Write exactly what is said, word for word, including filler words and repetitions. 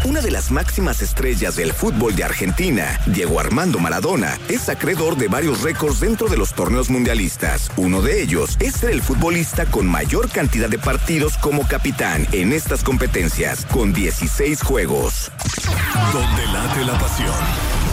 Una de las máximas estrellas del fútbol de Argentina, Diego Armando Maradona, es acreedor de varios récords dentro de los torneos mundialistas. Uno de ellos es ser el futbolista con mayor cantidad de partidos como capitán en estas competencias, con dieciséis juegos. Donde late la pasión.